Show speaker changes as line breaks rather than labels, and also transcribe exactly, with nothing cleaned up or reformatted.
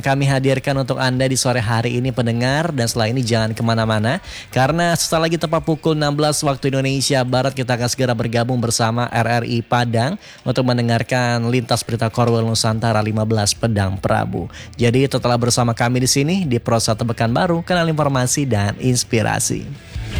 kami hadirkan untuk Anda di sore hari ini pendengar. Dan setelah ini jangan kemana-mana, karena setelah lagi tepat pukul enam belas waktu Indonesia Barat kita akan segera bergabung bersama R R I Padang untuk mendengarkan Lintas Berita Korwil Nusantara lima belas Pedang Prabu. Jadi tetaplah bersama kami di sini di Pro satu Pekanbaru, kanal informasi dan inspirasi.